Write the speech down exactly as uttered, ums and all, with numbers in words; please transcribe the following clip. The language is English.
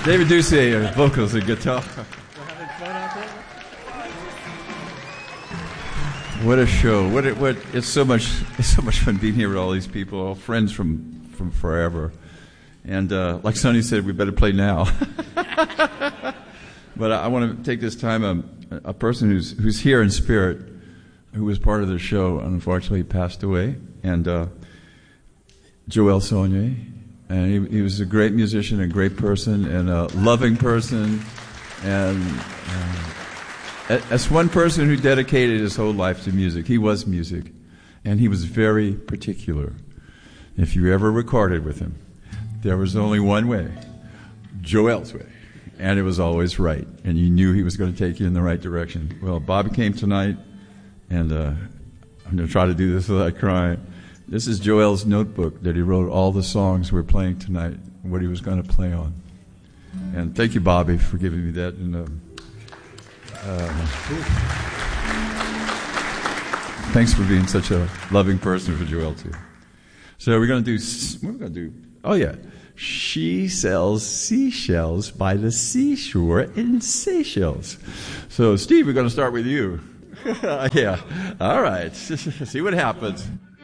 David Ducey, uh, vocals and guitar. What a show! What it, what it's so much it's so much fun being here with all these people, all friends from, from forever. And uh, like Sonny said, we better play now. But I, I want to take this time. Um, a person who's who's here in spirit, who was part of the show, unfortunately passed away, and uh, Joel Saunier. And he, he was a great musician, a great person, and a loving person. And uh, as one person who dedicated his whole life to music, he was music. And he was very particular. If you ever recorded with him, there was only one way, Joel's way. And it was always right. And you knew he was going to take you in the right direction. Well, Bobby came tonight, and uh, I'm going to try to do this without crying. This is Joel's notebook that he wrote all the songs we're playing tonight, what he was going to play on. And thank you, Bobby, for giving me that. And uh, uh, thanks for being such a loving person for Joel, too. So we're going to do, what are we going to do? Oh, yeah. She sells seashells by the seashore in Seychelles. So, Steve, we're going to start with you. Yeah. All right. See what happens.